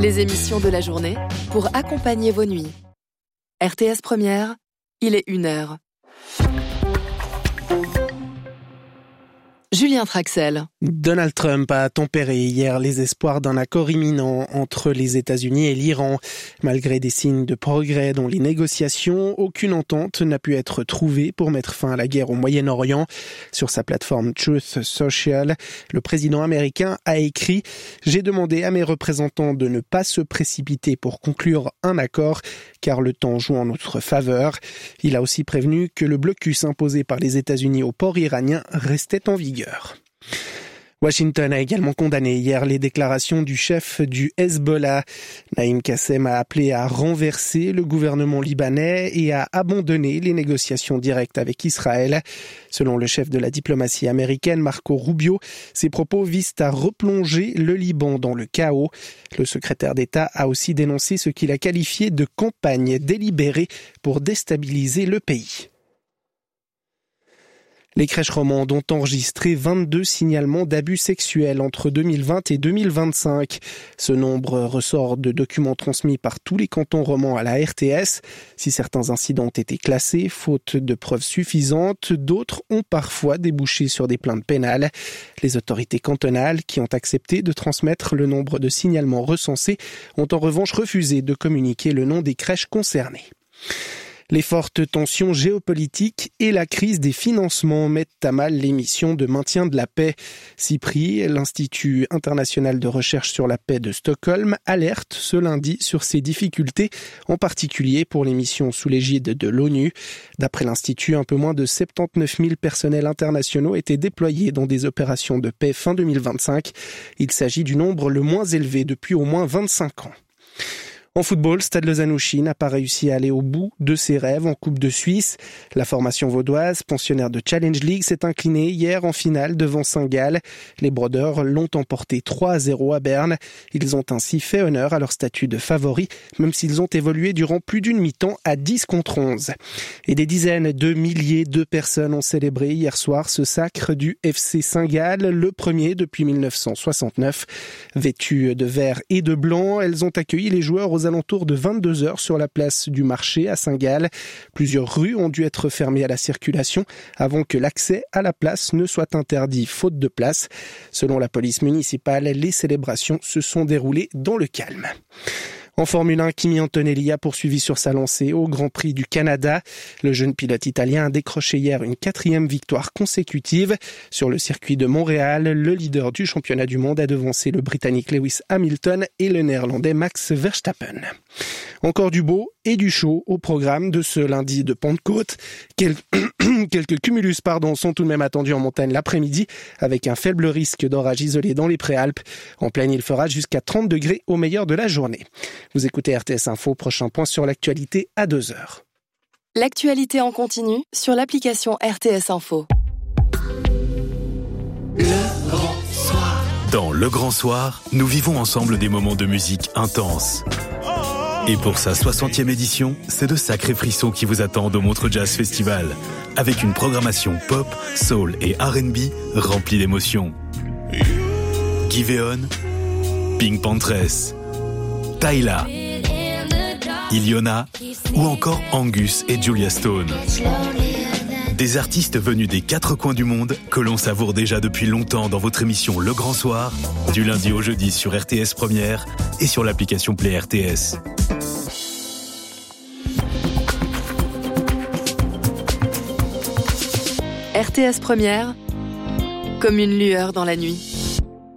Les émissions de la journée pour accompagner vos nuits. RTS Première, il est 1h. Julien Traxel. Donald Trump a tempéré hier les espoirs d'un accord imminent entre les États-Unis et l'Iran. Malgré des signes de progrès dans les négociations, aucune entente n'a pu être trouvée pour mettre fin à la guerre au Moyen-Orient. Sur sa plateforme Truth Social, le président américain a écrit « J'ai demandé à mes représentants de ne pas se précipiter pour conclure un accord, car le temps joue en notre faveur. » Il a aussi prévenu que le blocus imposé par les États-Unis au port iranien restait en vigueur. Washington a également condamné hier les déclarations du chef du Hezbollah. Naïm Qassem a appelé à renverser le gouvernement libanais et à abandonner les négociations directes avec Israël. Selon le chef de la diplomatie américaine, Marco Rubio, ses propos visent à replonger le Liban dans le chaos. Le secrétaire d'État a aussi dénoncé ce qu'il a qualifié de campagne délibérée pour déstabiliser le pays. Les crèches romandes ont enregistré 22 signalements d'abus sexuels entre 2020 et 2025. Ce nombre ressort de documents transmis par tous les cantons romans à la RTS. Si certains incidents ont été classés, faute de preuves suffisantes, d'autres ont parfois débouché sur des plaintes pénales. Les autorités cantonales, qui ont accepté de transmettre le nombre de signalements recensés, ont en revanche refusé de communiquer le nom des crèches concernées. Les fortes tensions géopolitiques et la crise des financements mettent à mal les missions de maintien de la paix. CIPRI, l'Institut international de recherche sur la paix de Stockholm, alerte ce lundi sur ces difficultés, en particulier pour les missions sous l'égide de l'ONU. D'après l'Institut, un peu moins de 79 000 personnels internationaux étaient déployés dans des opérations de paix fin 2025. Il s'agit du nombre le moins élevé depuis au moins 25 ans. En football, Stade Lausanne-Ouchy n'a pas réussi à aller au bout de ses rêves en Coupe de Suisse. La formation vaudoise, pensionnaire de Challenge League, s'est inclinée hier en finale devant Saint-Gall. Les Brodeurs l'ont emporté 3-0 à Berne. Ils ont ainsi fait honneur à leur statut de favoris, même s'ils ont évolué durant plus d'une mi-temps à 10-11. Et des dizaines de milliers de personnes ont célébré hier soir ce sacre du FC Saint-Gall, le premier depuis 1969. Vêtues de vert et de blanc, elles ont accueilli les joueurs aux alentours de 22h sur la place du marché à Saint-Gall. Plusieurs rues ont dû être fermées à la circulation avant que l'accès à la place ne soit interdit faute de place. Selon la police municipale, les célébrations se sont déroulées dans le calme. En Formule 1, Kimi Antonelli a poursuivi sur sa lancée au Grand Prix du Canada. Le jeune pilote italien a décroché hier une 4e victoire consécutive. Sur le circuit de Montréal, le leader du championnat du monde a devancé le Britannique Lewis Hamilton et le Néerlandais Max Verstappen. Encore du beau et du chaud au programme de ce lundi de Pentecôte. Quelques cumulus sont tout de même attendus en montagne l'après-midi, avec un faible risque d'orage isolé dans les Préalpes. En plaine, il fera jusqu'à 30 degrés au meilleur de la journée. Vous écoutez RTS Info, prochain point sur l'actualité à 2h. L'actualité en continu sur l'application RTS Info. Le Grand Soir. Dans Le Grand Soir, nous vivons ensemble des moments de musique intenses. Et pour sa 60e édition, c'est de sacrés frissons qui vous attendent au Montreux Jazz Festival, avec une programmation pop, soul et R&B remplie d'émotions. Giveon, Pink Panthers, Tyla, Iliona ou encore Angus et Julia Stone. Des artistes venus des 4 coins du monde que l'on savoure déjà depuis longtemps dans votre émission Le Grand Soir, du lundi au jeudi sur RTS Première et sur l'application Play RTS. RTS Première, comme une lueur dans la nuit.